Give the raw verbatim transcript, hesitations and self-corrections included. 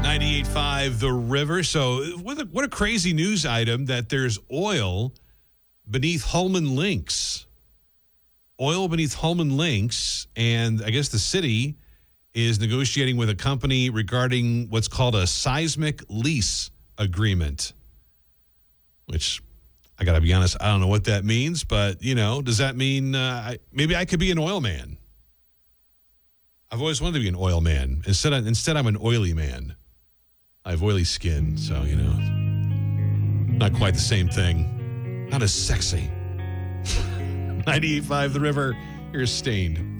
ninety-eight point five The River. So what a, what a crazy news item that there's oil beneath Holman Links. Oil beneath Holman Links. And I guess the city is negotiating with a company regarding what's called a seismic lease agreement. Which, I got to be honest, I don't know what that means. But, you know, does that mean uh, I, maybe I could be an oil man? I've always wanted to be an oil man. Instead, I, instead I'm an oily man. I have oily skin, so, you know, not quite the same thing. Not as sexy. ninety-eight point five The River, here's Stained.